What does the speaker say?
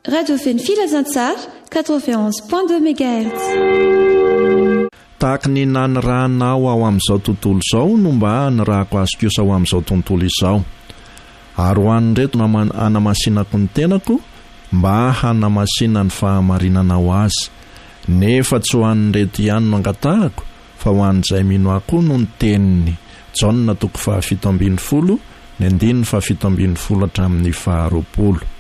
Radio Feny Filazantsara 91.2 MHz. Tahaka ny nanirahanao ao amin'izao tontolo izao no mba nirahako azy kosa ao amin'izao tontolo izao. Ary ho an'reto hanamasinako ny tenako mba hanamasina ny fahamarinanao azy. Nefa tsy ho an'reto ihany no angatahako fa ho an'izay mino akoho no ny teniny. Jaona 7:20, ny 7:20 hatramin'ny 20.